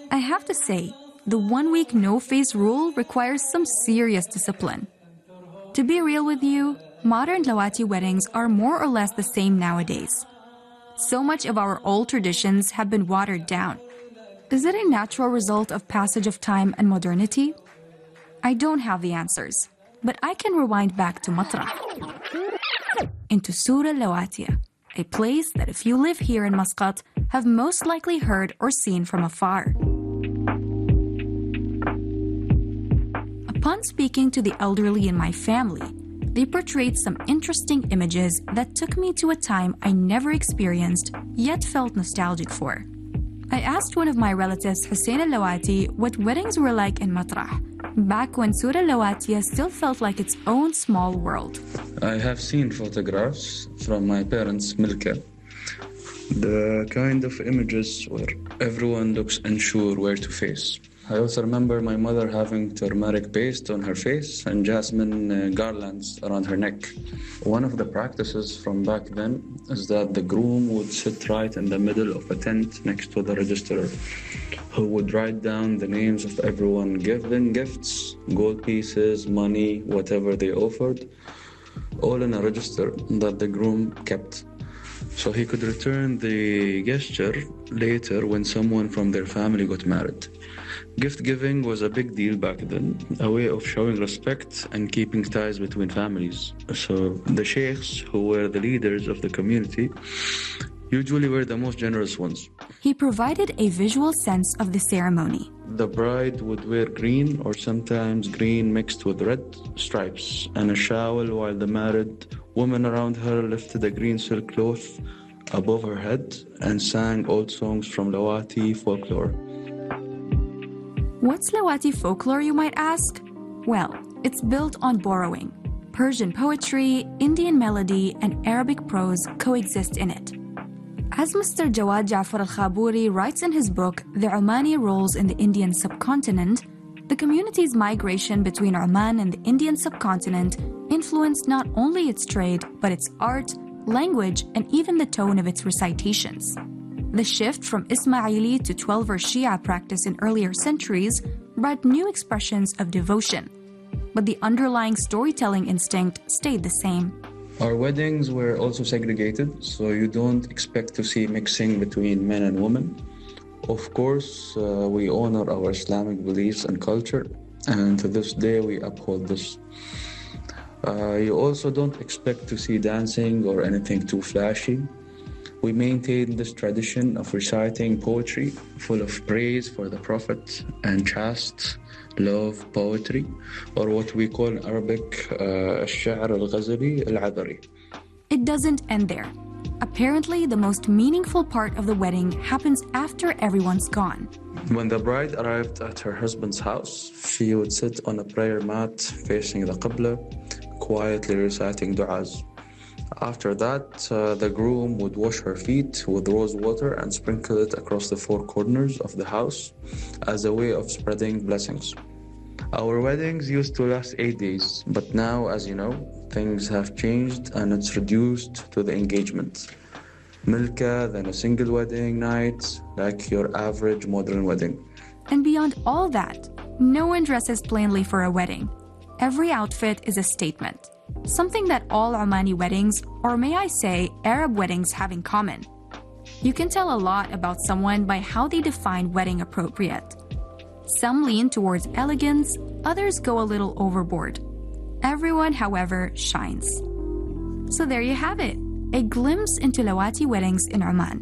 I have to say, the 1-week no-face rule requires some serious discipline. To be real with you, modern Lawati weddings are more or less the same nowadays. So much of our old traditions have been watered down. Is it a natural result of passage of time and modernity? I don't have the answers, but I can rewind back to Matrah, into Surah Lawatiya, a place that if you live here in Muscat, have most likely heard or seen from afar. Upon speaking to the elderly in my family, they portrayed some interesting images that took me to a time I never experienced, yet felt nostalgic for. I asked one of my relatives, Hussein al-Lawati, what weddings were like in Matrah, back when Surah Lawatiya still felt like its own small world. I have seen photographs from my parents' Milka. The kind of images where everyone looks unsure where to face. I also remember my mother having turmeric paste on her face and jasmine garlands around her neck. One of the practices from back then is that the groom would sit right in the middle of a tent next to the registrar, who would write down the names of everyone given gifts, gold pieces, money, whatever they offered, all in a register that the groom kept. So he could return the gesture later when someone from their family got married. Gift giving was a big deal back then, a way of showing respect and keeping ties between families. So the sheikhs, who were the leaders of the community, usually were the most generous ones. He provided a visual sense of the ceremony. The bride would wear green or sometimes green mixed with red stripes and a shawl, while the married woman around her lifted a green silk cloth above her head and sang old songs from Lawati folklore. What's Lawati folklore, you might ask? Well, it's built on borrowing. Persian poetry, Indian melody, and Arabic prose coexist in it. As Mr. Jawad Jafar al-Khaburi writes in his book, The Omani Roles in the Indian Subcontinent, the community's migration between Oman and the Indian subcontinent influenced not only its trade, but its art, language, and even the tone of its recitations. The shift from Ismaili to 12-verse Shia practice in earlier centuries brought new expressions of devotion, but the underlying storytelling instinct stayed the same. Our weddings were also segregated, so you don't expect to see mixing between men and women. Of course, we honor our Islamic beliefs and culture, and to this day we uphold this. You also don't expect to see dancing or anything too flashy. We maintain this tradition of reciting poetry full of praise for the Prophet and chaste love poetry, or what we call in Arabic الشعر الغزلي العذري. It doesn't end there. Apparently, the most meaningful part of the wedding happens after everyone's gone. When the bride arrived at her husband's house, she would sit on a prayer mat facing the Qibla, quietly reciting du'as. After that, the groom would wash her feet with rose water and sprinkle it across the four corners of the house as a way of spreading blessings. Our weddings used to last 8 days, but now, as you know, things have changed and it's reduced to the engagement. Milka, then a single wedding night, like your average modern wedding. And beyond all that, no one dresses plainly for a wedding. Every outfit is a statement. Something that all Omani weddings, or may I say Arab weddings, have in common. You can tell a lot about someone by how they define wedding appropriate. Some lean towards elegance, others go a little overboard. Everyone, however, shines. So there you have it, a glimpse into Lawati weddings in Oman.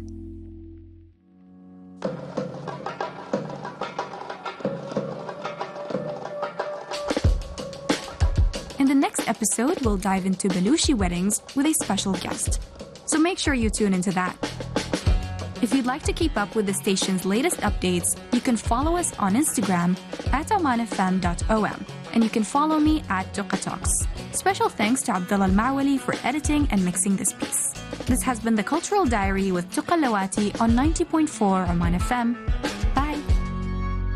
In the next episode, we'll dive into Baluchi weddings with a special guest. So make sure you tune into that. If you'd like to keep up with the station's latest updates, you can follow us on Instagram at omanfm.om, and you can follow me at Tuqa Talks. Special thanks to Abdullah Al-Ma'wali for editing and mixing this piece. This has been the Cultural Diary with Tuqa Lawati on 90.4 Oman FM.